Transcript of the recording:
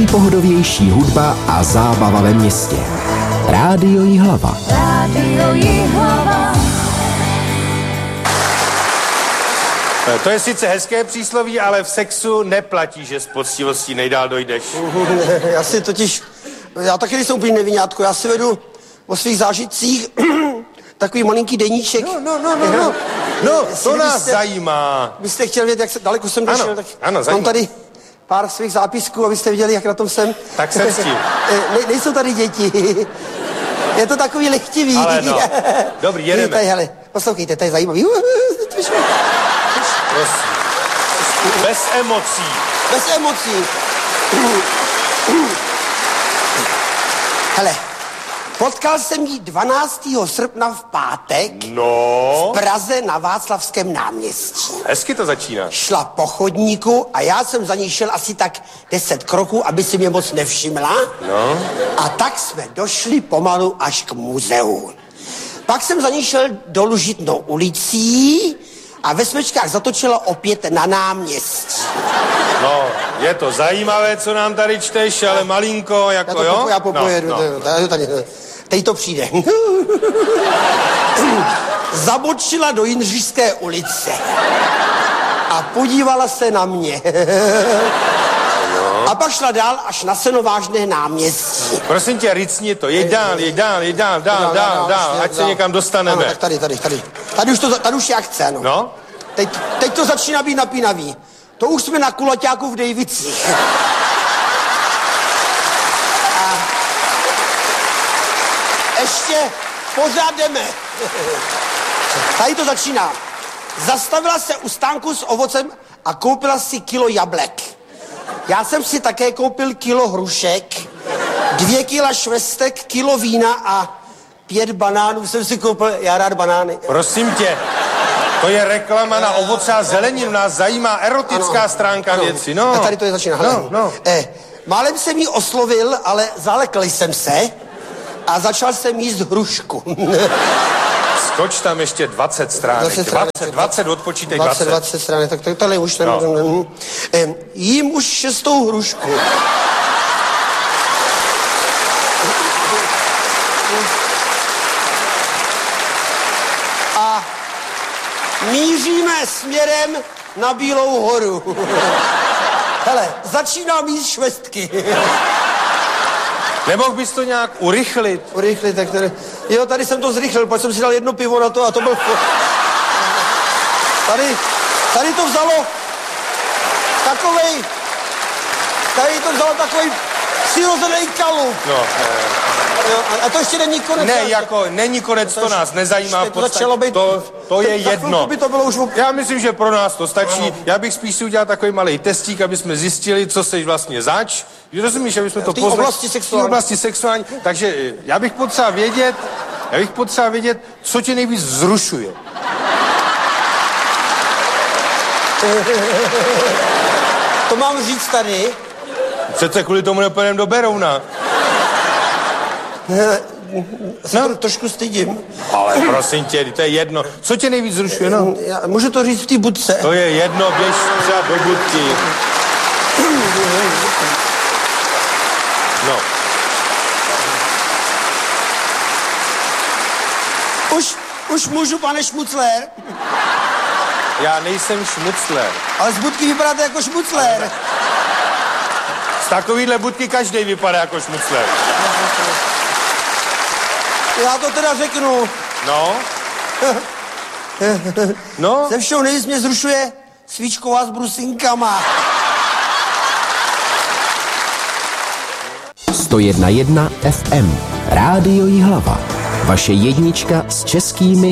nejpohodovější hudba a zábava ve městě. Rádio Jihlava. Rádio Jihlava. To je sice hezké přísloví, ale v sexu neplatí, že s poctivostí nejdál dojdeš. Já taky nejsem úplně neviňátko, já si vedu o svých zážitcích takový malinký deníček. No, to nás zajímá. Byste chtěl vědět, jak daleko jsem došel, tak ano, mám tady pár svých zápisků, abyste viděli, jak na tom jsem. Tak jsem s tím. Nejsou tady děti. Je to takový lehtivý. Ale no, dobrý, jedeme. Tady, hele, poslouchejte, to je zajímavý. Prosím. Bez emocí. Bez emocí. Hele, potkal jsem jí 12. srpna v pátek v Praze na Václavském náměstí. Hezky to začíná. Šla po chodníku a já jsem za ní šel asi tak 10 kroků, aby si mě moc nevšimla. No. A tak jsme došli pomalu až k muzeu. Pak jsem za ní šel dolů Žitnou ulicí a ve Smečkách zatočila opět na náměstí. No, je to zajímavé, co nám tady čteš, ale malinko, jako Já popojedu. Teď to přijde. Zabočila do Jindřišské ulice a podívala se na mě. A pak šla dál až na Senovážné náměstí. Prosím tě, ricni to, jeď dál, ať se někam dostaneme. Ano, tak tady už je akce, ano. No? Teď to začíná být napínavý. To už jsme na kuloťáku v Dejvicích. A ještě pořád jdeme. Tady to začíná. Zastavila se u stánku s ovocem a koupila si kilo jablek. Já jsem si také koupil kilo hrušek, 2 kila švestek, kilo vína a 5 banánů jsem si koupil, já rád banány. Prosím tě, to je reklama na ovoce a zeleninu, nás zajímá erotická stránka věci, no. A tady to je začíná. Málem jsem jí oslovil, ale zalekl jsem se a začal jsem jíst hrušku. Skoč tam ještě 20 stránek. 20 odpočítej 20 stránek, tak tohle už ten... Jím už 6. hrušku. A míříme směrem na Bílou horu. Hele, začínám jíst švestky. Nemohl bys to nějak urychlit? Urychlit, tak tady... Jo, tady jsem to zrychlil, pak jsem si dal 1 pivo na to a to byl... Tady to vzalo takovej... Tady to vzalo takovej přirozený kalup. No. A to ještě není konec. Ne, jako není konec, to nás nezajímá. To je jedno. By to bylo už... Já myslím, že pro nás to stačí. Já bych spíš si udělal takový malý testík, aby jsme zjistili, co seš vlastně zač. Rozumíš, aby jsme to poznali. V oblasti sexuální. Takže já bych potřeba vědět, co tě nejvíc vzrušuje. To mám říct tady? Přece kvůli tomu nepojedeme do Berouna. Trošku stydím. Ale prosím tě, to je jedno. Co tě nejvíc zrušuje, no? Můžu to říct v té budce? To je jedno, běž třeba do budky. No. Už můžu, pane šmuclér? Já nejsem šmuclér. Ale z budky vypadáte jako šmuclér. Z takovýhle budky každý vypadá jako šmuclér. Já to teda řeknu. No? No? Ze všeho nejvíc mě zrušuje svíčková s brusinkama. 101,1 FM. Rádio Jihlava. Vaše jednička s českými